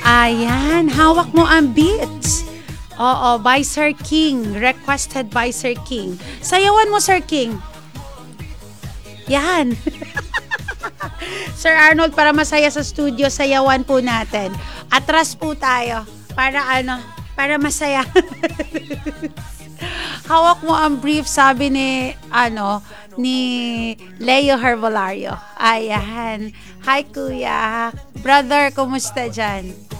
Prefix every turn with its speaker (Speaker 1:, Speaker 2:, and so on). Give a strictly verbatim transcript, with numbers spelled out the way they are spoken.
Speaker 1: Ayan, hawak mo ang beats. Oo, by Sir King. Requested by Sir King. Sayawan mo, Sir King. Yan. Sir Arnold, para masaya sa studio, sayawan po natin. Atras po tayo. Para ano, para masaya. Hawak mo ang brief, sabi ni, ano, ni Leo Herbolario. Ayan. Hi, Kuya. Brother, kumusta dyan?